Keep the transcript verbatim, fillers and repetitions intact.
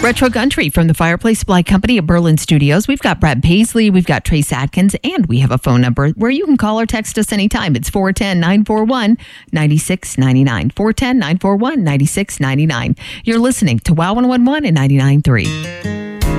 Retro Country from the Fireplace Supply Company of Berlin Studios. We've got Brad Paisley, we've got Trace Atkins, and we have a phone number where you can call or text us anytime. It's four one zero, nine four one, nine six nine nine. four one zero, nine four one, nine six nine nine. You're listening to Wow one oh one and ninety-nine point three.